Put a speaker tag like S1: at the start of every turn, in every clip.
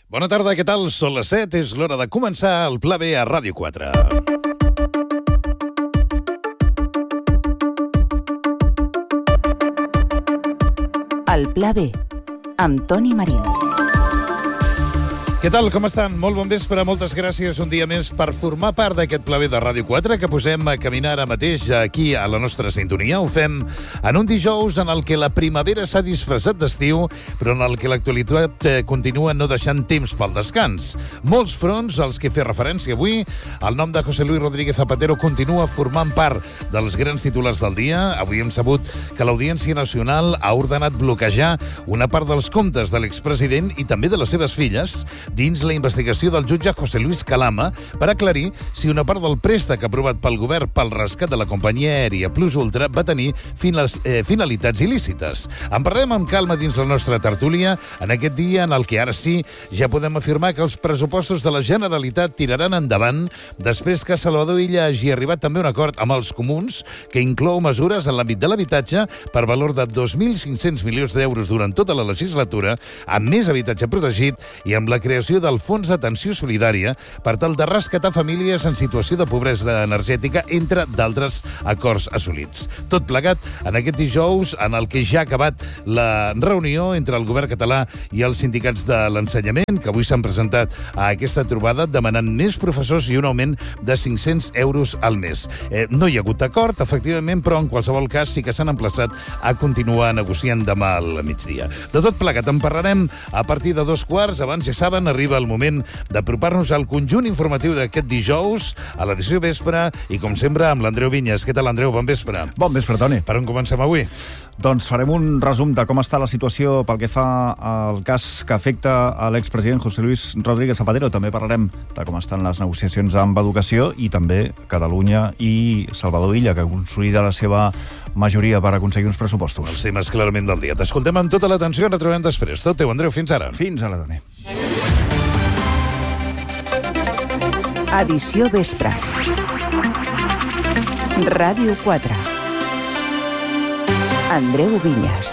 S1: Bona tarda, què tal? Són les 7, és l'hora de començar el Pla B a Ràdio 4.
S2: El Pla B, amb Toni Marín.
S1: Què tal, com estan? Molt bon vespre, moltes gràcies un dia més per formar part d'aquest Pla B de Ràdio 4 que posem a caminar ara mateix aquí a la nostra sintonia. Ho fem en un dijous en el que la primavera s'ha disfressat d'estiu, però en el que l'actualitat continua no deixant temps pel descans. Molts fronts als que he fet referència avui. El nom de José Luis Rodríguez Zapatero continua formant part dels grans titulars del dia. Avui hem sabut que l'Audiència Nacional ha ordenat bloquejar una part dels comptes de l'expresident i també de les seves filles dins la investigació del jutge José Luis Calama per aclarir si una part del préstec aprovat pel govern pel rescat de la companyia aèria Plus Ultra va tenir finalitats il·lícites. En parlem amb calma dins la nostra tertúlia en aquest dia en el que ara sí ja podem afirmar que els pressupostos de la Generalitat tiraran endavant després que Salvador Illa hagi arribat també a un acord amb els comuns que inclou mesures en l'àmbit de l'habitatge per valor de 2.500 milions d'euros durant tota la legislatura, amb més habitatge protegit i amb la creació del Fons d'Atenció Solidària per tal de rescatar famílies en situació de pobresa energètica, entre d'altres acords assolits. Tot plegat en aquest dijous en el que ja ha acabat la reunió entre el govern català i els sindicats de l'ensenyament, que avui s'han presentat a aquesta trobada demanant més professors i un augment de 500 euros al mes. No hi ha hagut acord, efectivament, però en qualsevol cas sí que s'han emplaçat a continuar negociant demà al migdia. De tot plegat en parlarem a partir de 2:15. Abans, ja saben, arriba el moment d'apropar-nos al conjunt informatiu d'aquest dijous, a l'edició vespre, i com sempre amb l'Andreu Vinyes. Què tal, Andreu? Bon vespre.
S3: Bon vespre, Toni.
S1: Per on comencem avui?
S3: Doncs farem un resum de com està la situació pel que fa al cas que afecta a l'expresident José Luis Rodríguez Zapatero. També parlarem de com estan les negociacions amb Educació i també Catalunya i Salvador Illa, que consolida la seva majoria per aconseguir uns pressupostos.
S1: Els temes clarament del dia. T'escoltem amb tota l'atenció i ens retrobem després. Tot teu, Andreu. Fins ara.
S3: Fins ara, Toni.
S2: Edició vespre. Ràdio 4. Andreu Vinyes.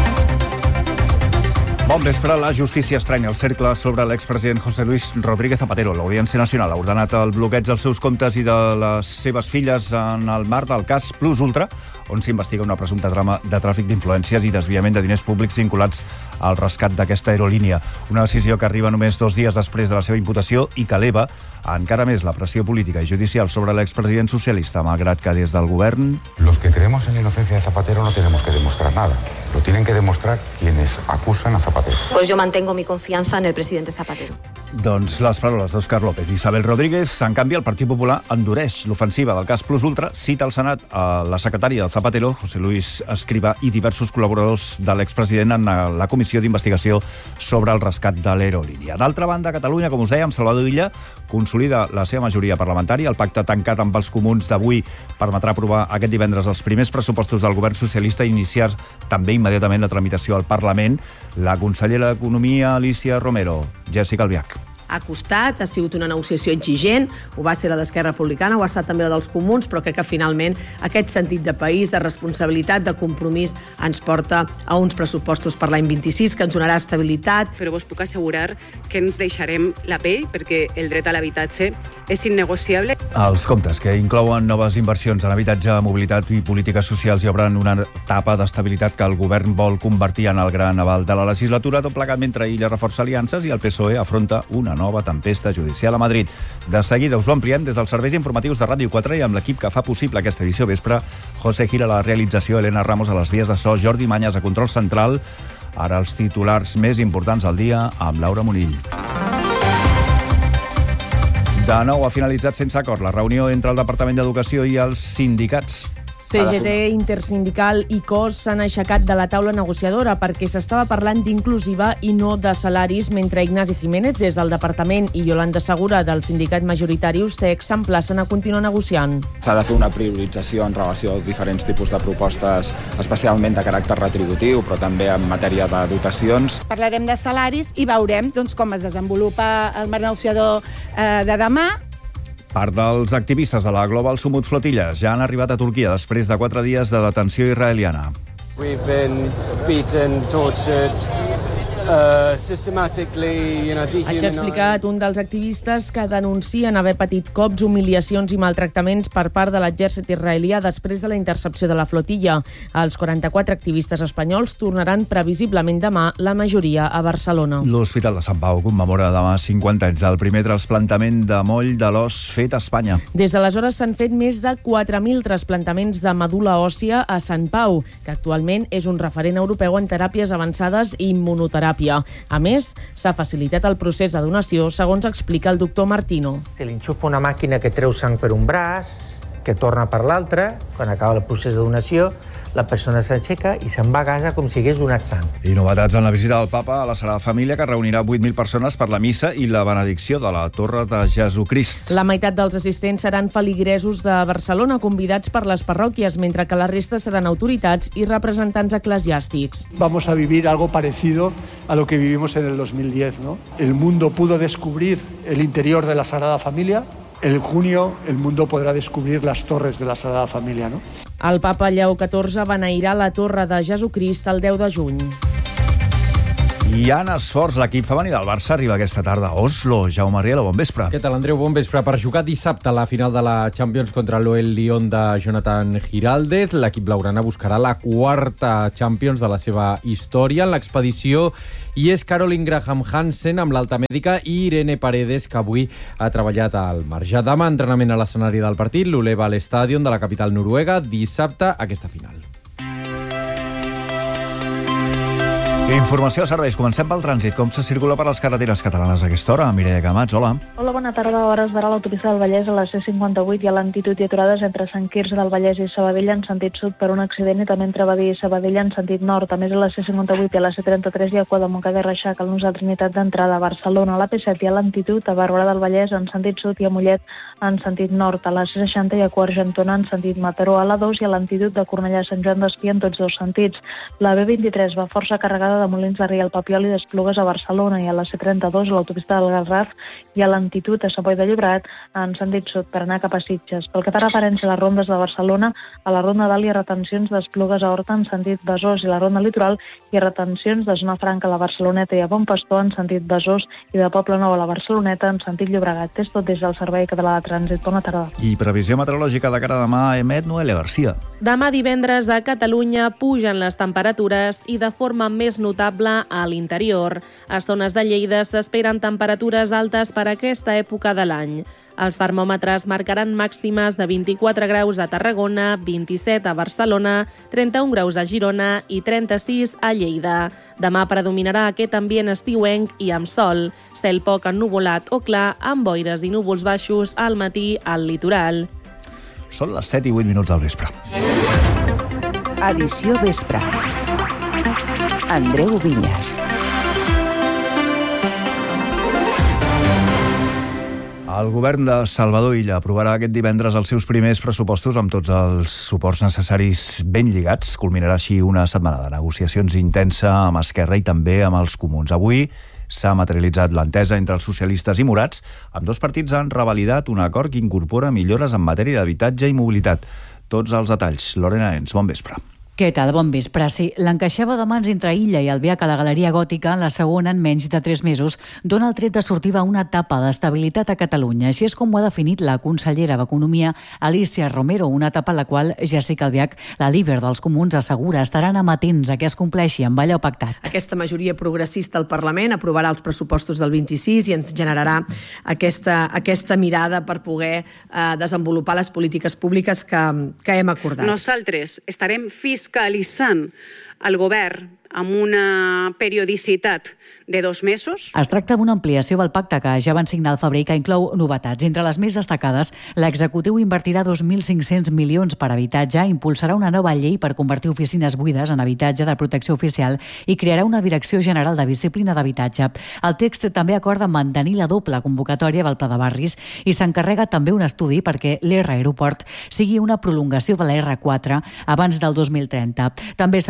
S3: Bon vespre. La justícia estranya el cercle sobre l'expresident José Luis Rodríguez Zapatero. L'Audiència Nacional ha ordenat el bloqueig dels seus comptes i de les seves filles en el marc del cas Plus Ultra, on s'investiga una presumpta trama de tràfic d'influències i desviament de diners públics vinculats al rescat d'aquesta aerolínia. Una decisió que arriba només 2 dies després de la seva imputació i que eleva encara més la pressió política i judicial sobre l'expresident socialista, malgrat que des del govern...
S4: Los que creemos en la inocencia de Zapatero no tenemos que demostrar nada. Lo tienen que demostrar quienes acusan a Zapatero.
S5: Pues yo mantengo mi confianza en el presidente Zapatero.
S3: Doncs les paraules d'Òscar López i Isabel Rodríguez. En canvi, el Partit Popular endureix l'ofensiva del cas Plus Ultra, cita al Senat a la secretària de Zapatero, José Luis Escrivá, i diversos col·laboradors de l'expresident en la comissió d'investigació sobre el rescat de l'aerolínia. D'altra banda, a Catalunya, com us dèiem, Salvador Illa consolida la seva majoria parlamentària. El pacte tancat amb els comuns d'avui permetrà aprovar aquest divendres els primers pressupostos del govern socialista i iniciar també immediatament la tramitació al Parlament. La consellera d'Economia, Alícia Romero. Jessica Albiach.
S6: Ha costat, ha sigut una negociació exigent, ho va ser la d'Esquerra Republicana, ho ha estat també la dels comuns, però crec que finalment aquest sentit de país, de responsabilitat, de compromís, ens porta a uns pressupostos per l'any 26 que ens donarà estabilitat.
S7: Però vos puc assegurar que ens deixarem la pell perquè el dret a l'habitatge és innegociable.
S3: Els comptes, que inclouen noves inversions en habitatge, mobilitat i polítiques socials, i obren una etapa d'estabilitat que el govern vol convertir en el gran aval de la legislatura, tot plegat mentre Illa reforça aliances i el PSOE afronta una nova tempesta judicial a Madrid. De seguida us ho ampliem des dels serveis informatius de Ràdio 4 i amb l'equip que fa possible aquesta edició vespre. José Gil a la realització, Elena Ramos a les vies de so, Jordi Manyes a control central. Ara els titulars més importants del dia amb Laura Monill. De nou ha finalitzat sense acord la reunió entre el Departament d'Educació i els sindicats.
S8: CGT, Intersindical i COS s'han aixecat de la taula negociadora perquè s'estava parlant d'inclusiva i no de salaris, mentre Ignasi Jiménez, des del departament, i Yolanda Segura, del sindicat majoritari USTEC, s'emplacen a continuar negociant.
S9: S'ha de fer una priorització en relació als diferents tipus de propostes, especialment de caràcter retributiu, però també en matèria de dotacions.
S10: Parlarem de salaris i veurem com es desenvolupa el marc negociador de demà.
S3: Part dels activistes de la Global Sumut Flotilla ja han arribat a Turquia després de 4 dies de detenció israeliana.
S11: We've been beaten, tortured,
S8: Això ha explicat un dels activistes que denuncien haver patit cops, humiliacions i maltractaments per part de l'exèrcit israelià després de la intercepció de la flotilla. Els 44 activistes espanyols tornaran previsiblement demà, la majoria a Barcelona.
S3: L'Hospital de Sant Pau commemora demà 50 anys del primer trasplantament de moll de l'os fet a Espanya.
S8: Des d'aleshores s'han fet més de 4.000 trasplantaments de medul·la òssia a Sant Pau, que actualment és un referent europeu en teràpies avançades i immunoteràpia. A més, s'ha facilitat el procés de donació, segons explica el doctor Martino.
S11: Se li enxufa una màquina que treu sang per un braç, que torna per l'altre. Quan acaba el procés de donació, la persona s'aixeca i se'n va a casa com si hagués donat sang.
S3: I novetats en la visita del papa a la Sagrada Família, que reunirà 8.000 persones per la missa i la benedicció de la Torre de Jesucrist.
S8: La meitat dels assistents seran feligresos de Barcelona, convidats per les parròquies, mentre que la resta seran autoritats i representants eclesiàstics.
S12: Vamos a vivir algo parecido a lo que vivimos en el 2010, ¿no? El mundo pudo descubrir el interior de la Sagrada Familia. En junio el mundo podrá descubrir las torres de la Sagrada Familia, ¿no?
S8: El papa Lleó XIV beneirà la Torre de Jesucrist el 10 de juny.
S3: I en esports, l'equip femení del Barça arriba aquesta tarda a Oslo. Jaume Rielo, bon vespre.
S13: Què tal, Andreu? Bon vespre. Per jugar dissabte la final de la Champions contra l'OL Lyon de Jonathan Giraldez, l'equip blaugrana buscarà la quarta Champions de la seva història. En l'expedició hi és Caroline Graham Hansen amb l'alta mèdica i Irene Paredes, que avui ha treballat al marge. Demà entrenament a l'escenari del partit, l'Uleval Stadion de la capital noruega. Dissabte, aquesta final.
S3: Informació de serveis. Comencem pel trànsit. Com se circula per les carreteres catalanes a aquesta hora? Mireia Camats, hola.
S14: Hola, bona tarda. A hores d'ara l'autopista del Vallès a la C58 i a l'altitud i aturades entre Sant Quirze del Vallès i Sabadell en sentit sud per un accident i també entre Badia i Sabadell en sentit nord. A més, a la C58 i a la C33 hi ha cua de Montcada i Reixac al nus de Trinitat d'entrada a Barcelona. A la P7 i a l'altitud a Barberà del Vallès en sentit sud i a Mollet en sentit nord. A la C60 hi ha cua Argentona en sentit Mataró. A la 2 i a l'altitud de Cornellà a Sant Joan d'Espí en tots dos sentits. La B23 va força carregada de Molins de Rei al Papiol i d'Esplugues a Barcelona, i a la C32 a l'autopista del Garraf i a l'altitud a Sant Boi de Llobregat en sentit sud per anar cap a Sitges. Pel que fa referència a les rondes de Barcelona, a la ronda dalt hi ha retencions d'Esplugues a Horta en sentit Besòs, i a la ronda litoral hi ha retencions de Zona Franca a la Barceloneta i a Bon Pastor en sentit Besòs i de Poble Nou a la Barceloneta en sentit Llobregat. És tot des del Servei Català de Trànsit. Bona tarda.
S3: I previsió meteorològica de cara a demà emet Noelia Garcia.
S15: Demà divendres a Catalunya pugen les temperatures i de forma més notable a l'interior. A zones de Lleida s'esperen temperatures altes per aquesta època de l'any. Els termòmetres marcaran màximes de 24 graus a Tarragona, 27 a Barcelona, 31 graus a Girona i 36 a Lleida. Demà predominarà aquest ambient estiuenc i amb sol, cel poc ennuvolat o clar, amb boires i núvols baixos al matí al litoral.
S3: Són les 7 i 8 minuts del vespre.
S2: Edició vespre. Andreu Vinyes.
S3: El govern de Salvador Illa aprovarà aquest divendres els seus primers pressupostos amb tots els suports necessaris ben lligats. Culminarà així una setmana de negociacions intensa amb Esquerra i també amb els comuns. Avui s'ha materialitzat l'entesa entre els socialistes i morats. Ambdós partits han revalidat un acord que incorpora millores en matèria d'habitatge i mobilitat. Tots els detalls. Lorena Ens, bon vespre.
S16: Què tal? Bon vespre. Sí, l'encaixava de mans entre Illa i Albiach a la Galeria Gòtica, la segona en menys de 3 mesos, dona el tret de sortida a una etapa d'estabilitat a Catalunya. Així és com ho ha definit la consellera d'Economia, Alicia Romero, una etapa en la qual Jessica Albiach, la líder dels comuns, assegura estaran amatents a que es compleixi amb allò pactat.
S6: Aquesta majoria progressista al Parlament aprovarà els pressupostos del 26 i ens generarà aquesta mirada per poder desenvolupar les polítiques públiques que hem acordat.
S7: Nosaltres estarem fiscalitzant el govern amb una periodicitat de 2 mesos.
S16: Es tracta d'una ampliació del pacte que ja van signar al febrer i que inclou novetats. Entre les més destacades, l'executiu invertirà 2.500 milions per habitatge, impulsarà una nova llei per convertir oficines buides en habitatge de protecció oficial i crearà una Direcció General de Disciplina d'Habitatge. El text també acorda mantenir la doble convocatòria del Pla de Barris i s'encarrega també un estudi perquè l'R Aeroport sigui una prolongació de la R4 abans del 2030. També s'ha pactat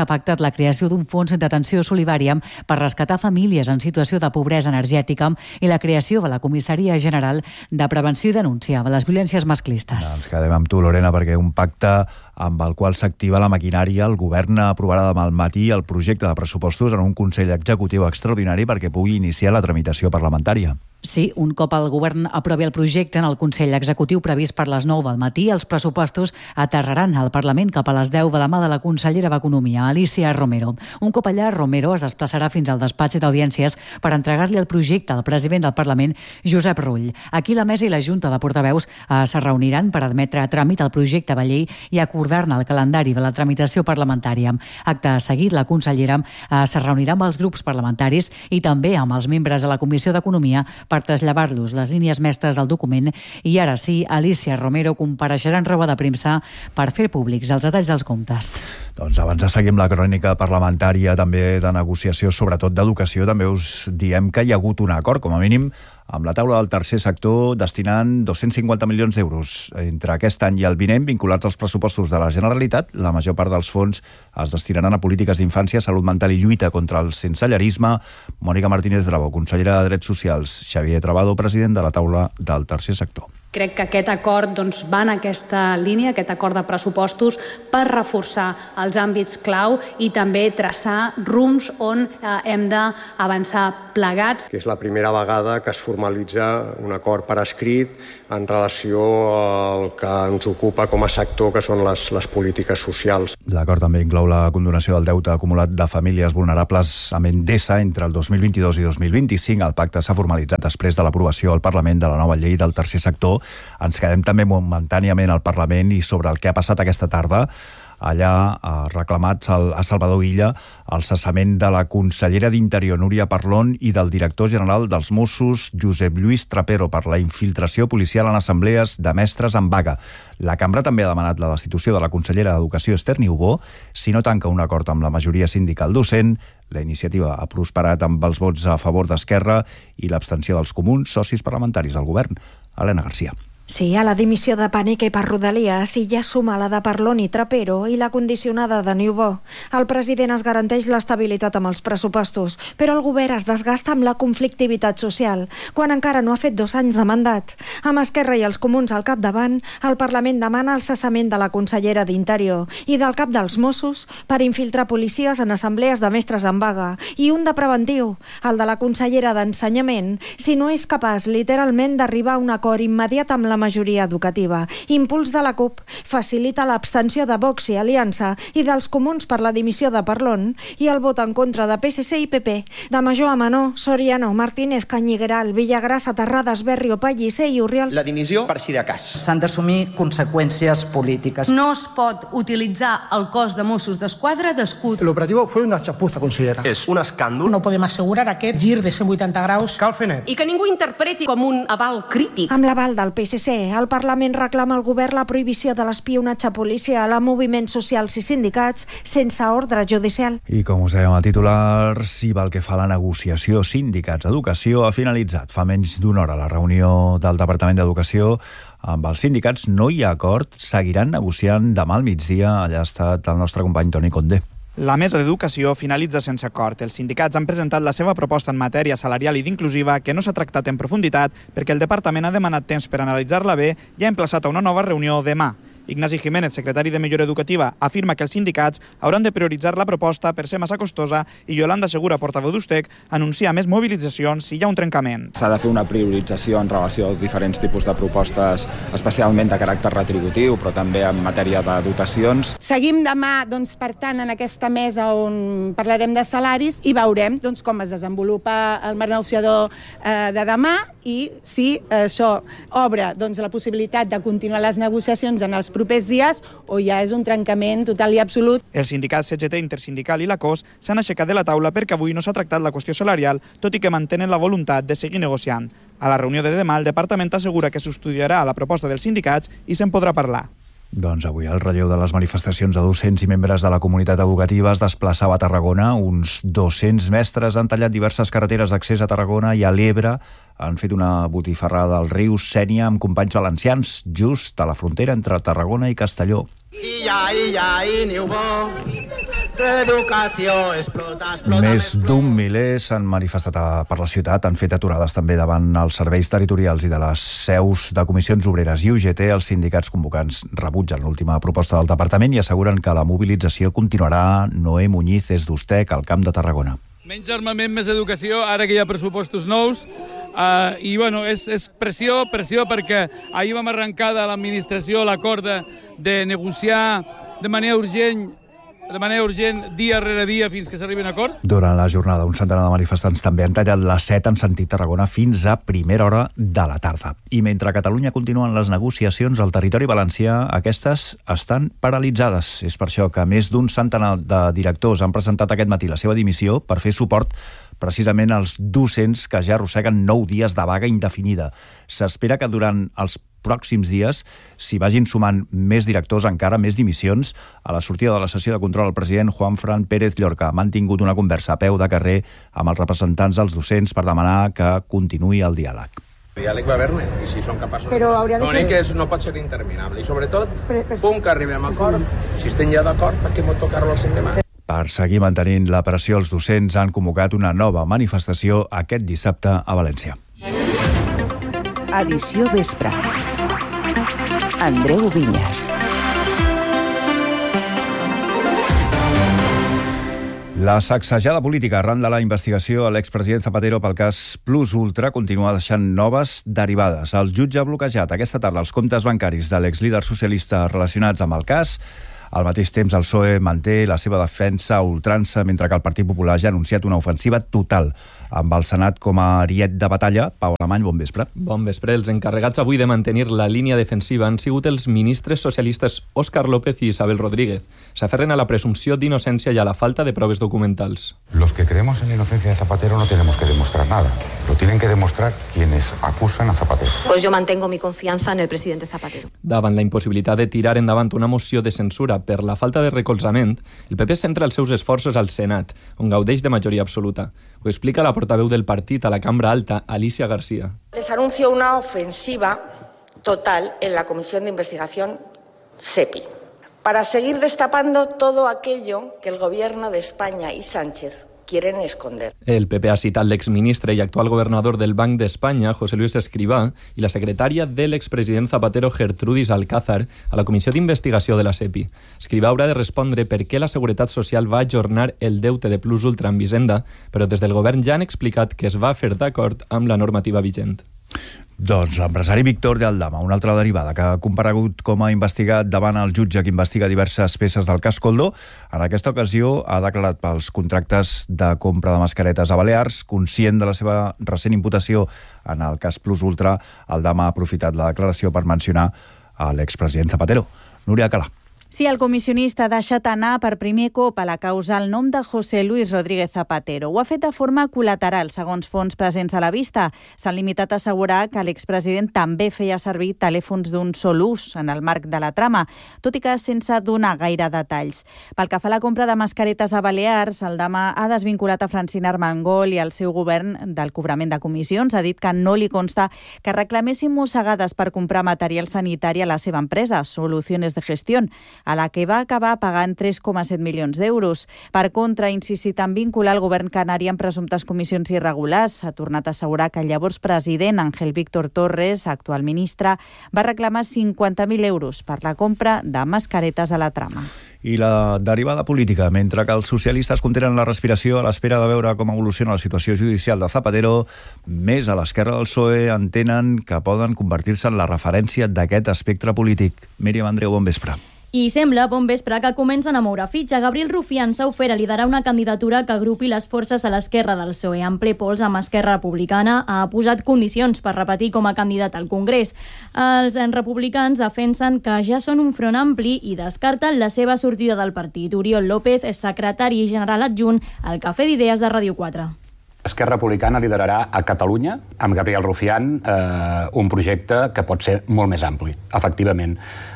S16: la creació d'un fons d'atenció solidària per rescatar famílies en situació de pobresa energètica i la creació de la Comissaria General de Prevenció i Denúncia de les Violències Masclistes.
S3: Ens quedem amb tu, Lorena, perquè un pacte amb el qual s'activa la maquinària. El govern aprovarà demà al matí el projecte de pressupostos en un Consell Executiu extraordinari perquè pugui iniciar la tramitació parlamentària.
S16: Sí, un cop el govern aprovi el projecte en el Consell Executiu previst per les 9 del matí, els pressupostos aterraran al Parlament cap a les 10 de la mà de la consellera d'Economia, Alicia Romero. Un cop allà, Romero es desplaçarà fins al despatx d'audiències per entregar-li el projecte al president del Parlament, Josep Rull. Aquí la mesa i la Junta de Portaveus es reuniran per admetre a tràmit el projecte de llei i acordar-ne el calendari de la tramitació parlamentària. Acte seguit, la consellera es reunirà amb els grups parlamentaris i també amb els membres de la Comissió d'Economia per traslladar-los les línies mestres del document i ara sí, Alicia Romero compareixerà en roba de premsa per fer públics els detalls dels comptes.
S3: Doncs abans de seguir amb la crònica parlamentària, també de negociació, sobretot d'educació, també us diem que hi ha hagut un acord, com a mínim, amb la taula del tercer sector, destinant 250 milions d'euros entre aquest any i el vinent, vinculats als pressupostos de la Generalitat. La major part dels fons es destinaran a polítiques d'infància, salut mental i lluita contra el sensellarisme. Mònica Martínez Bravo, consellera de Drets Socials. Xavier Trabado, president de la taula del tercer sector.
S17: Crec que aquest acord va en aquesta línia, aquest acord de pressupostos, per reforçar els àmbits clau i també traçar rums on hem d'avançar plegats.
S18: Que és la primera vegada que es formalitza un acord per escrit en relació al que ens ocupa com a sector, que són les polítiques socials.
S3: L'acord també inclou la condonació del deute acumulat de famílies vulnerables amb Endesa entre el 2022 i 2025. El pacte s'ha formalitzat després de l'aprovació al Parlament de la nova llei del tercer sector. Ens quedem també momentàniament al Parlament i sobre el que ha passat aquesta tarda. Allà reclamats a Salvador Illa el cessament de la consellera d'Interior, Núria Parlon, i del director general dels Mossos, Josep Lluís Trapero, per la infiltració policial en assemblees de mestres en vaga. La cambra també ha demanat la destitució de la consellera d'Educació, Esther Niubó, si no tanca un acord amb la majoria sindical docent. La iniciativa ha prosperat amb els vots a favor d'Esquerra i l'abstenció dels comuns, socis parlamentaris del govern. Helena Garcia.
S19: Sí, a la dimissió de Pànica i per Rodalies hi ja suma la de Parlon i Trapero i la condicionada de Niubó. El president es garanteix l'estabilitat amb els pressupostos, però el govern es desgasta amb la conflictivitat social, quan encara no ha fet 2 anys de mandat. Amb Esquerra i els comuns al capdavant, el Parlament demana el cessament de la consellera d'Interior i del cap dels Mossos per infiltrar policies en assemblees de mestres en vaga, i un de preventiu, el de la consellera d'Ensenyament, si no és capaç literalment d'arribar a un acord immediat amb la majoria educativa. Impuls de la CUP facilita l'abstenció de Vox i Aliança i dels comuns per la dimissió de Parlon i el vot en contra de PSC i PP. De major a menor, Soriano, Martínez, Cañigueral, Villagrasa, Terrades, Berrio, Pellicer i Orriols.
S20: La dimissió per si de cas.
S21: S'han d'assumir conseqüències polítiques.
S22: No es pot utilitzar el cos de Mossos d'Esquadra d'escut.
S23: El operativo fue una chapuza, consellera.
S20: És un escàndol.
S22: No podem assegurar aquest gir de 180 graus.
S23: Cal fer net.
S22: I que ningú interpreti com un aval crític.
S19: Amb l'aval del PSC, el Parlament reclama al govern la prohibició de l'espionatge policial a moviments socials i sindicats sense ordre judicial.
S3: I com us dèiem a titulars, si pel que fa a la negociació sindicats-educació ha finalitzat fa menys d'una hora la reunió del Departament d'Educació amb els sindicats. No hi ha acord, seguiran negociant demà al migdia. Allà ha estat el nostre company Toni Condé.
S24: La mesa d'educació finalitza sense acord. Els sindicats han presentat la seva proposta en matèria salarial i d'inclusiva, que no s'ha tractat en profunditat perquè el departament ha demanat temps per analitzar-la bé i ha emplaçat a una nova reunió demà. Ignasi Jiménez, secretari de Millora Educativa, afirma que els sindicats hauran de prioritzar la proposta per ser massa costosa i Yolanda Segura, portaveu d'Ustec, anuncia més mobilitzacions si hi ha un trencament.
S9: S'ha de fer una priorització en relació als diferents tipus de propostes, especialment de caràcter retributiu, però també en matèria de dotacions.
S10: Seguim demà, per tant, en aquesta mesa on parlarem de salaris i veurem com es desenvolupa el marc negociador de demà i si això obre la possibilitat de continuar les negociacions en els propers dies o ja és un trencament total i absolut.
S24: Els sindicats CGT, Intersindical i la COS s'han aixecat de la taula perquè avui no s'ha tractat la qüestió salarial, tot i que mantenen la voluntat de seguir negociant. A la reunió de demà, el departament assegura que s'estudiarà la proposta dels sindicats i se'n podrà parlar.
S3: Doncs avui el relleu de les manifestacions de docents i membres de la comunitat educativa es desplaçava a Tarragona. Uns 200 mestres han tallat diverses carreteres d'accés a Tarragona i a l'Ebre. Han fet una botifarrada al riu Sénia amb companys valencians, just a la frontera entre Tarragona i Castelló. Més d'un miler s'han manifestat per la ciutat, han fet aturades també davant els serveis territorials i de les seus de comissions obreres i UGT. Els sindicats convocants rebutgen l'última proposta del departament i asseguren que la mobilització continuarà. Noé Muñiz és d'Ustec, al Camp de Tarragona.
S1: Menys armament, més educació, ara que hi ha pressupostos nous. I bueno, és pressió perquè ahir vam arrencar de l'administració l'acord de negociar de manera urgent dia rere dia fins que s'arribi a un acord.
S3: Durant la jornada, un centenar de manifestants també han tallat la 7 en sentit Tarragona fins a primera hora de la tarda. I mentre a Catalunya continuen les negociacions, al territori valencià aquestes estan paralitzades. És per això que més d'un centenar de directors han presentat aquest matí la seva dimissió per fer suport precisament als docents que ja arrosseguen 9 dies de vaga indefinida. S'espera que durant els pròxims dies s'hi vagin sumant més directors, encara més dimissions. A la sortida de la sessió de control, el president Juanfran Pérez Llorca ha mantingut una conversa a peu de carrer amb els representants dels docents per demanar que continuï el diàleg.
S4: El diàleg va haver-ne, i si són capaços...
S5: L'únic
S4: que no pot ser interminable, i sobretot, punt que arribem a acord, si estem ja d'acord, per què m'ho tocar-lo al 5 de maig?
S3: Per seguir mantenint la pressió, els docents han convocat una nova manifestació aquest dissabte a València.
S2: Edició Vespre. Andreu Vinyes.
S3: La sacsejada política arran de la investigació a l'expresident Zapatero pel cas Plus Ultra continua deixant noves derivades. El jutge ha bloquejat aquesta tarda els comptes bancaris de l'exlíder socialista relacionats amb el cas. Al mateix temps, el PSOE manté la seva defensa a ultrança, mentre que el Partit Popular ja ha anunciat una ofensiva total amb el Senat com a ariet de batalla. Pau Alemany, bon vespre.
S11: Bon vespre. Els encarregats avui de mantenir la línia defensiva han sigut els ministres socialistes Óscar López i Isabel Rodríguez. S'aferren a la presumpció d'innocència i a la falta de proves documentals.
S25: Los que creemos en la inocencia de Zapatero no tenemos que demostrar nada. Lo tienen que demostrar quienes acusan a Zapatero.
S26: Pues yo mantengo mi confianza en el presidente Zapatero.
S11: Davant la impossibilitat de tirar endavant una moció de censura per la falta de recolzament, el PP centra els seus esforços al Senat, on gaudeix de majoria absoluta. Ho explica la portaveu del partit a la Cambra Alta, Alicia García.
S27: Les anuncio una ofensiva total en la Comisión de Investigación SEPI, para seguir destapando todo aquello que el Gobierno de España y Sánchez quieren esconder.
S11: El PP ha citat l'exministre i actual governador del Banc d'Espanya, José Luis Escrivá, i la secretària de l'expresident Zapatero, Gertrudis Alcázar, a la Comissió d'Investigació de la SEPI. Escrivá haurà de respondre per què la Seguretat Social va ajornar el deute de Plus Ultra amb Hisenda, però des del govern ja han explicat que es va fer d'acord amb la normativa vigent.
S3: Doncs l'empresari Víctor de Aldama, una altra derivada que ha comparegut com a investigat davant el jutge que investiga diverses peces del cas Koldo. En aquesta ocasió ha declarat pels contractes de compra de mascaretes a Balears. Conscient de la seva recent imputació en el cas Plus Ultra, Aldama ha aprofitat la declaració per mencionar a l'expresident Zapatero. Núria Alcalà.
S28: Sí, el comissionista ha deixat anar per primer cop a la causa el nom de José Luis Rodríguez Zapatero. Ho ha fet de forma col·lateral, segons fonts presents a la vista. S'han limitat a assegurar que l'expresident també feia servir telèfons d'un sol ús en el marc de la trama, tot i que sense donar gaire detalls. Pel que fa a la compra de mascaretes a Balears, el Dama ha desvinculat a Francina Armengol i el seu govern del cobrament de comissions. Ha dit que no li consta que reclamessin mossegades per comprar material sanitari a la seva empresa, Soluciones de Gestión, a la que va acabar pagant 3,7 milions d'euros. Per contra, ha insistit en vincular el govern canari amb presumptes comissions irregulars. Ha tornat a assegurar que el llavors president, Ángel Víctor Torres, actual ministre, va reclamar 50.000 euros per la compra de mascaretes a la trama.
S3: I la derivada política, mentre que els socialistes contenen la respiració a l'espera de veure com evoluciona la situació judicial de Zapatero, més a l'esquerra del PSOE entenen que poden convertir-se en la referència d'aquest espectre polític. Míriam Andreu, bon vespre.
S29: I sembla, bon vespre, que comencen a moure fitxa. Gabriel Rufián s'ha ofert a liderar una candidatura que agrupi les forces a l'esquerra del PSOE. En ple pols amb Esquerra Republicana ha posat condicions per repetir com a candidat al Congrés. Els republicans defensen que ja són un front ampli i descarten la seva sortida del partit. Oriol López és secretari general adjunt al Cafè d'Idees de Ràdio 4.
S30: Esquerra Republicana liderarà a Catalunya, amb Gabriel Rufián, un projecte que pot ser molt més ampli, efectivament.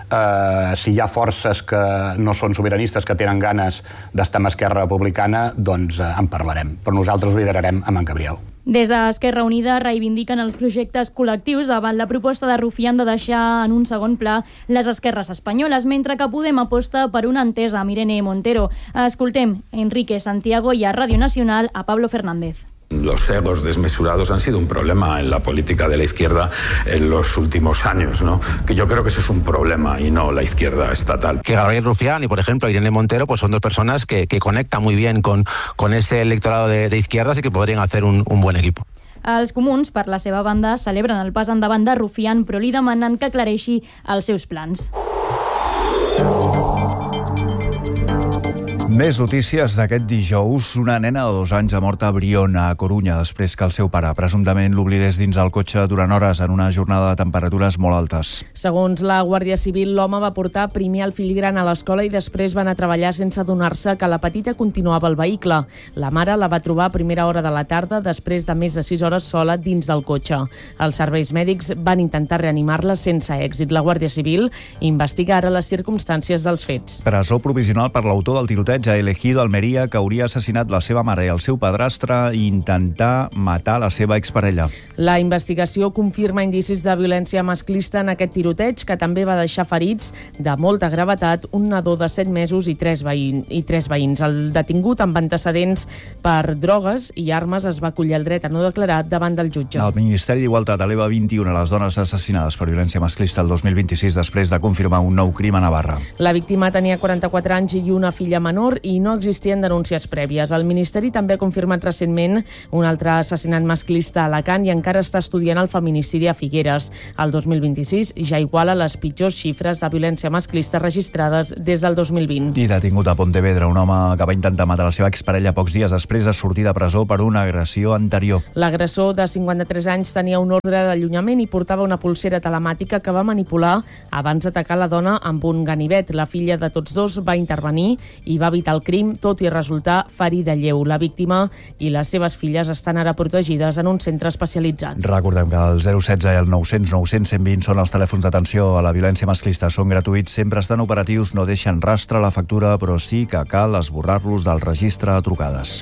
S30: Si hi ha forces que no són sobiranistes, que tenen ganes d'estar amb Esquerra Republicana, doncs en parlarem. Però nosaltres ho liderarem amb en Gabriel.
S29: Des d'Esquerra Unida reivindiquen els projectes col·lectius davant la proposta de Rufián de deixar en un segon pla les esquerres espanyoles, mentre que Podem aposta per una entesa amb Irene Montero. Escoltem Enrique Santiago i a Ràdio Nacional a Pablo Fernández.
S5: Los egos desmesurados han sido un problema en la política de la izquierda en los últimos años, ¿no? Que yo creo que ese es un problema y no la izquierda estatal.
S6: Que Gabriel Rufián y, por ejemplo, Irene Montero pues son dos personas que conectan muy bien con ese electorado de izquierdas y que podrían hacer un buen equipo.
S29: Els comuns, per la seva banda, celebren el pas endavant de Rufián, però li demanen que aclareixi els seus plans.
S3: Més notícies d'aquest dijous. Una nena de 2 anys ha mort a Briona, a Corunya, després que el seu pare presumptament l'oblidés dins el cotxe durant hores en una jornada de temperatures molt altes.
S7: Segons la Guàrdia Civil, l'home va portar primer el fill gran a l'escola i després van a treballar sense adonar-se que la petita continuava al vehicle. La mare la va trobar a primera hora de la tarda després de més de 6 hores sola dins del cotxe. Els serveis mèdics van intentar reanimar-la sense èxit. La Guàrdia Civil investiga ara les circumstàncies dels fets.
S3: Presó provisional per l'autor del tiroteig a Elegido, Almeria, que hauria assassinat la seva mare i el seu padrastre i intentar matar la seva exparella.
S7: La investigació confirma indicis de violència masclista en aquest tiroteig, que també va deixar ferits de molta gravetat un nadó de 7 mesos i 3 veïns. El detingut amb antecedents per drogues i armes es va acollir el dret a no declarar davant del jutge.
S3: El Ministeri d'Igualtat eleva 21 a les dones assassinades per violència masclista el 2026 després de confirmar un nou crim a Navarra.
S7: La víctima tenia 44 anys i una filla menor i no existien denúncies prèvies. El Ministeri també ha confirmat recentment un altre assassinat masclista a Alacant i encara està estudiant el feminicidi a Figueres. El 2026 ja iguala les pitjors xifres de violència masclista registrades des del 2020.
S3: I detingut a Pontevedra un home que va intentar matar la seva exparella pocs dies després de sortir de presó per una agressió anterior.
S7: L'agressor de 53 anys tenia un ordre d'allunyament i portava una pulsera telemàtica que va manipular abans d'atacar la dona amb un ganivet. La filla de tots dos va intervenir i va evitar el crim, tot i resultar ferida lleu. La víctima i les seves filles estan ara protegides en un centre especialitzat.
S3: Recordem que el 016 i el 900 900 120 són els telèfons d'atenció a la violència masclista. Són gratuïts, sempre estan operatius, no deixen rastre a la factura, però sí que cal esborrar-los del registre de trucades.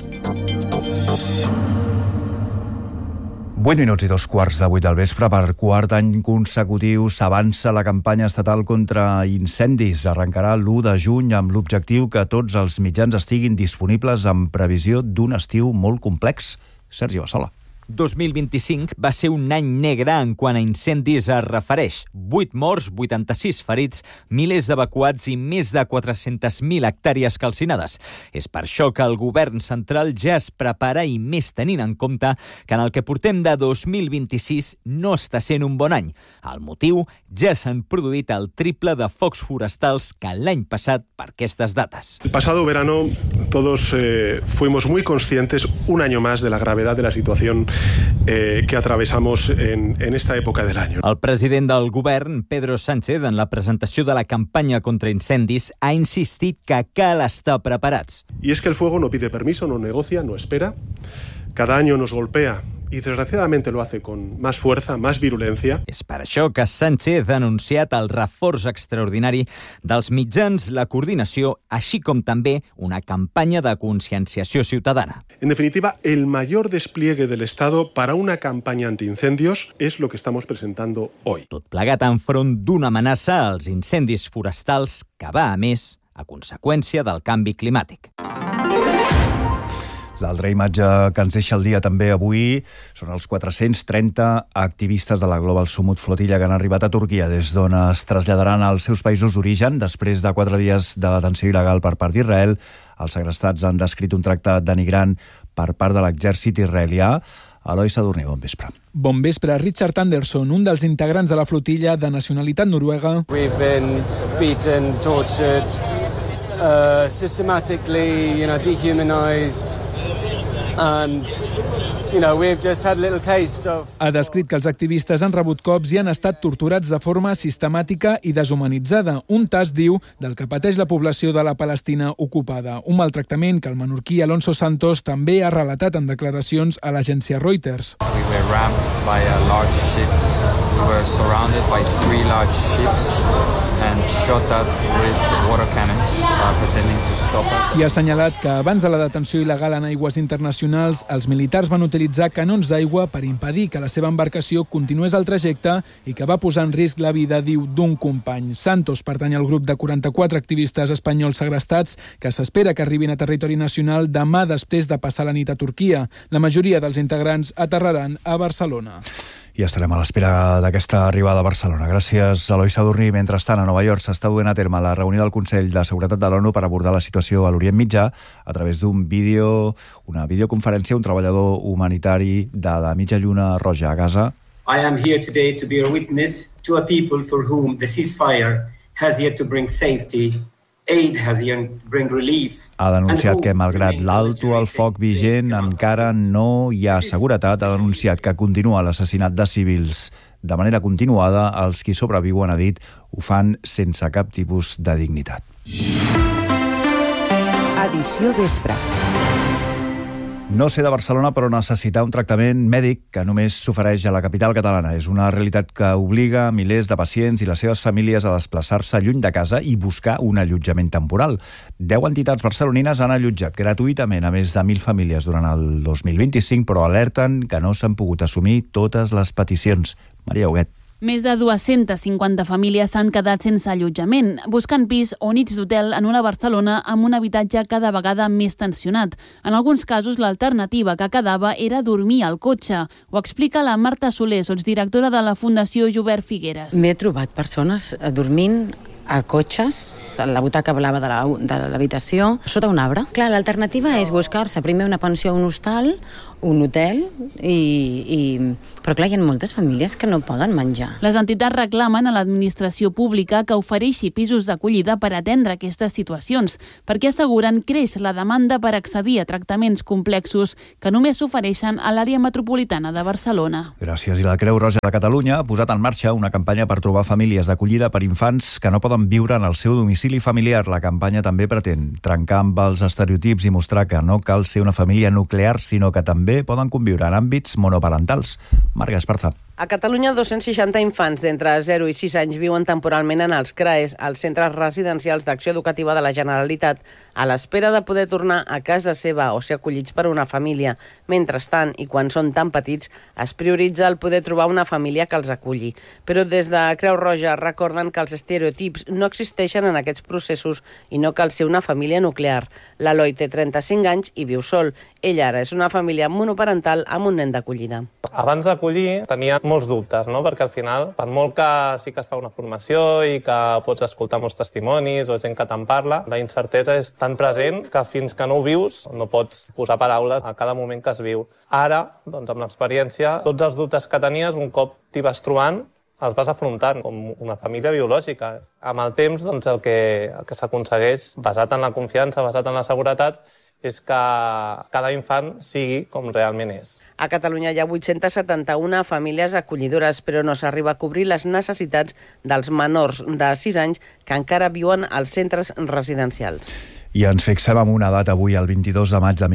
S3: 8 minuts i 2:15 del vespre. Per quart any consecutiu s'avança la campanya estatal contra incendis. Arrencarà l'1 de juny amb l'objectiu que tots els mitjans estiguin disponibles en previsió d'un estiu molt complex. Sergi Bassola.
S8: 2025 va ser un any negre en quant a incendis es refereix. 8 morts, 86 ferits, milers d'evacuats i més de 400.000 hectàrees calcinades. És per això que el govern central ja es prepara, i més tenint en compte que en el que portem de 2026 no està sent un bon any. El motiu, ja s'han produït el triple de focs forestals que l'any passat per aquestes dates.
S12: El pasado verano todos fuimos muy conscientes un año más de la gravedad de la situación que atravesamos en esta época del año.
S8: El president del govern, Pedro Sánchez, en la presentació de la campanya contra incendis, ha insistit que cal estar preparats.
S12: Y es que el fuego no pide permiso, no negocia, no espera. Cada año nos golpea y desgraciadamente lo hace con más fuerza, más virulencia.
S8: És per això que Sánchez ha anunciat el reforç extraordinari dels mitjans, la coordinació, així com també una campanya de conscienciació ciutadana.
S12: En definitiva, el mayor despliegue del Estado para una campaña antiincendios es lo que estamos presentando hoy.
S8: Tot plegat enfront d'una amenaça als incendis forestals que va a més a conseqüència del canvi climàtic.
S3: L'altra imatge que ens deixa el dia també avui són els 430 activistes de la Global Summit Flotilla que han arribat a Turquia, des d'on es traslladaran als seus països d'origen. Després de 4 dies de detenció il·legal per part d'Israel, els segrestats han descrit un tracte denigrant per part de l'exèrcit israelià. Eloi Sadurní, bon vespre.
S13: Bon vespre. Richard Anderson, un dels integrants de la flotilla de nacionalitat noruega.
S14: We've been beaten, tortured, systematically, dehumanized. And, we've just had a little taste of...
S13: Ha descrit que els activistes han rebut cops i han estat torturats de forma sistemàtica i deshumanitzada. Un tast, diu, del que pateix la població de la Palestina ocupada. Un maltractament que el menorquí Alonso Santos també ha relatat en declaracions a l'agència Reuters.
S15: We were rammed by a large ship. We were surrounded by 3 large ships and shot at with water cannons, pretending to stop us.
S13: I ha assenyalat que abans de la detenció il·legal en aigües internacionals, els militars van utilitzar utilitzar canons d'aigua per impedir que la seva embarcació continués el trajecte i que va posar en risc la vida, diu, d'un company. Santos pertany al grup de 44 activistes espanyols segrestats que s'espera que arribin a territori nacional demà després de passar la nit a Turquia. La majoria dels integrants aterraran a Barcelona.
S3: I estarem a l'espera d'aquesta arribada a Barcelona. Gràcies, Eloi Sadurní. Mentrestant, a Nova York s'està duent a terme la reunió del Consell de Seguretat de l'ONU per abordar la situació a l'Orient Mitjà a través una videoconferència. Un treballador humanitari de la Mitja Lluna Roja a Gaza.
S9: I am here today to be a witness to a people for whom the ceasefire has yet to bring safety, aid has yet to bring relief.
S3: Ha denunciat que, malgrat l'alto al foc vigent, encara no hi ha seguretat. Ha denunciat que continua l'assassinat de civils de manera continuada. Els qui sobreviuen, ha dit, ho fan sense cap tipus de dignitat.
S2: Edició vespre.
S3: No ser de Barcelona, però necessitar un tractament mèdic que només s'ofereix a la capital catalana. És una realitat que obliga milers de pacients i les seves famílies a desplaçar-se lluny de casa i buscar un allotjament temporal. 10 entitats barcelonines han allotjat gratuïtament a més de 1.000 famílies durant el 2025, però alerten que no s'han pogut assumir totes les peticions. Maria Huguet.
S10: Més de 250 famílies s'han quedat sense allotjament, buscant pis o nits d'hotel en una Barcelona amb un habitatge cada vegada més tensionat. En alguns casos, l'alternativa que quedava era dormir al cotxe. Ho explica la Marta Soler, sotsdirectora de la Fundació Jobert Figueres.
S16: M'he trobat persones dormint a cotxes, a la butaca blava de l'habitació, sota un arbre. Clar, l'alternativa és buscar-se primer una pensió a un hostal, un hotel, però clar, hi ha moltes famílies que no poden menjar.
S10: Les entitats reclamen a l'administració pública que ofereixi pisos d'acollida per atendre aquestes situacions, perquè asseguren creix la demanda per accedir a tractaments complexos que només s'ofereixen a l'àrea metropolitana de Barcelona.
S3: Gràcies. I la Creu Roja de Catalunya ha posat en marxa una campanya per trobar famílies d'acollida per infants que no poden viure en el seu domicili familiar. La campanya també pretén trencar amb els estereotips i mostrar que no cal ser una família nuclear, sinó que també poden conviure en àmbits monoparentals. Marga Esparza.
S17: A Catalunya, 260 infants d'entre 0 i 6 anys viuen temporalment en els CRAES, els centres residencials d'acció educativa de la Generalitat, a l'espera de poder tornar a casa seva o ser acollits per una família. Mentrestant, i quan són tan petits, es prioritza el poder trobar una família que els aculli. Però des de Creu Roja recorden que els estereotips no existeixen en aquests processos i no cal ser una família nuclear. L'Eloi té 35 anys i viu sol. Ella ara és una família monoparental amb un nen d'acollida.
S18: Abans d'acollir tenia molts dubtes, no? Perquè al final, per molt que sí que es fa una formació i que pots escoltar molts testimonis o gent que te'n parla, la incertesa és tan present que fins que no ho vius no pots posar paraules a cada moment que es viu. Ara, doncs, amb l'experiència, tots els dubtes que tenies, un cop t'hi vas trobant, els vas afrontant com una família biològica. Amb el temps, doncs, el que s'aconsegueix, basat en la confiança, basat en la seguretat, és que cada infant sigui com realment és.
S17: A Catalunya hi ha 871 famílies acollidores, però no s'arriba a cobrir les necessitats dels menors de 6 anys que encara viuen als centres residencials.
S3: I ens fixem en una data avui, el 22 de maig de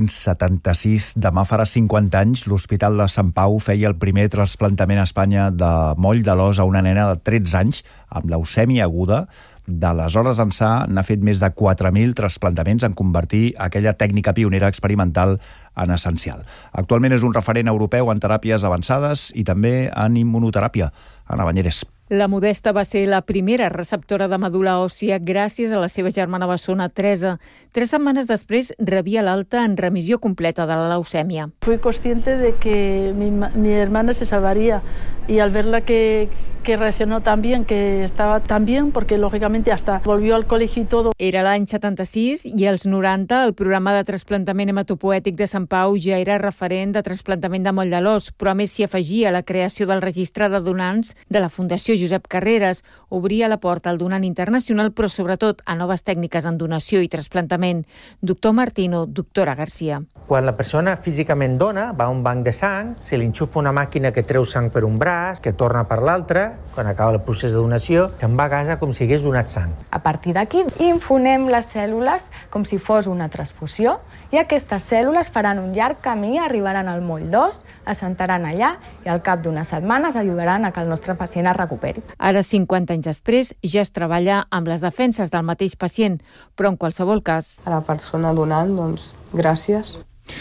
S3: 1976. Demà farà 50 anys, l'Hospital de Sant Pau feia el primer trasplantament a Espanya de moll de l'os a una nena de 13 anys amb leucèmia aguda. D'aleshores ençà n'ha fet més de 4.000 trasplantaments en convertir aquella tècnica pionera experimental en essencial. Actualment és un referent europeu en teràpies avançades i també en immunoteràpia. Ana Banyeres.
S19: La Modesta va ser la primera receptora de medul·la òssia gràcies a la seva germana bessona Teresa. 3 setmanes després rebia l'alta en remissió completa de la leucèmia.
S20: Fui consciente de que mi hermana se salvaría y al verla que reaccionó tan bien, que estaba tan bien, porque lógicamente hasta volvió al colegio y todo.
S19: Era l'any 76 i als 90 el programa de trasplantament hematopoètic de Sant Pau ja era referent de trasplantament de moll de l'os, però a més s'hi afegia la creació del registre de donants de la Fundació Josep Carreras. Obria la porta al donant internacional, però sobretot a noves tècniques en donació i trasplantament. Doctor Martino, doctora Garcia.
S21: Quan la persona físicament dona, va a un banc de sang, se li enxufa una màquina que treu sang per un braç, que torna per l'altre, quan acaba el procés de donació, se'n va a casa com si hagués donat sang.
S22: A partir d'aquí, infonem les cèl·lules com si fos una transfusió i aquestes cèl·lules faran un llarg camí, arribaran al moll d'os, assentaran allà i al cap d'unes setmanes ajudaran a que el nostre pacient es recuperi.
S19: Ara, 50 anys després, ja es treballa amb les defenses del mateix pacient, però en qualsevol cas...
S23: A la persona donant, doncs, gràcies.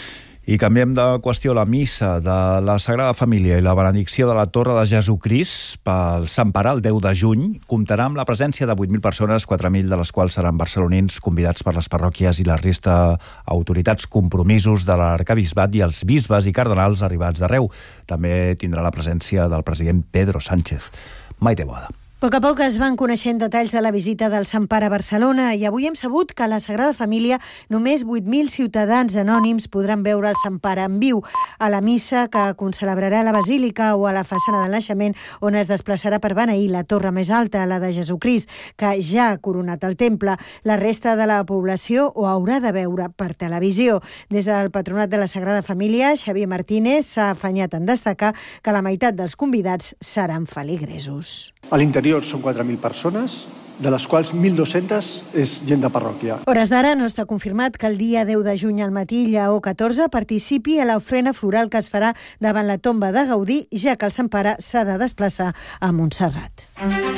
S3: I canviem de qüestió. La missa de la Sagrada Família i la benedicció de la Torre de Jesucrist pel Sant Pare el 10 de juny comptarà amb la presència de 8.000 persones, 4.000 de les quals seran barcelonins convidats per les parròquies i la resta autoritats compromisos de l'arcabisbat i els bisbes i cardenals arribats d'arreu. També tindrà la presència del president Pedro Sánchez. Maite Boada.
S1: A poc a poc es van coneixent detalls de la visita del Sant Pare a Barcelona i avui hem sabut que a la Sagrada Família només 8.000 ciutadans anònims podran veure el Sant Pare en viu a la missa que concelebrarà a la Basílica o a la façana del naixement, on es desplaçarà per beneir la torre més alta, la de Jesucrist, que ja ha coronat el temple. La resta de la població ho haurà de veure per televisió. Des del Patronat de la Sagrada Família, Xavier Martínez s'ha afanyat en destacar que la meitat dels convidats seran feligresos.
S4: A l'interior són 4.000 persones, de les quals 1.200 és gent de parròquia.
S1: Hores d'ara no està confirmat que el dia 10 de juny al matí Lleó XIV participi a l'ofrena floral que es farà davant la tomba de Gaudí, ja que el Sant Pare s'ha de desplaçar a Montserrat.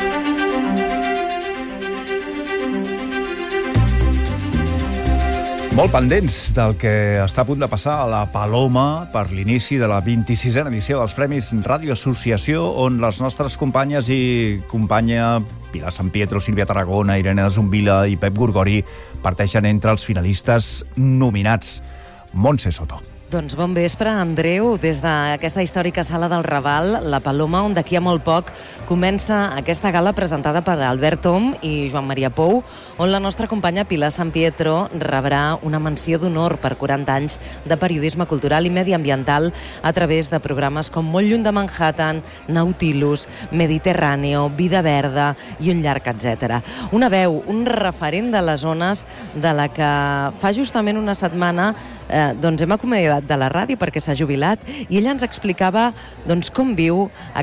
S3: Molt pendents del que està a punt de passar a la Paloma per l'inici de la 26a edició dels Premis Ràdio Associació, on les nostres companyes i companya Pilar San Pietro, Sílvia Tarragona, Irene de Zumbila i Pep Gorgori parteixen entre els finalistes nominats. Montse Soto.
S11: Doncs bon vespre, Andreu, des d'aquesta històrica sala del Raval, la Paloma, on d'aquí a molt poc comença aquesta gala presentada per Albert Tom i Joan Maria Pou, on la nostra companya Pilar San Pietro rebrà una menció d'honor per 40 anys de periodisme cultural i mediambiental a través de programes com Molt lluny de Manhattan, Nautilus, Mediterráneo, Vida Verda i un llarg etcètera. Una veu, un referent de les zones de la que fa justament una setmana doncs hem acomiadat de la ràdio perquè s'ha jubilat i ella ens explicava com viu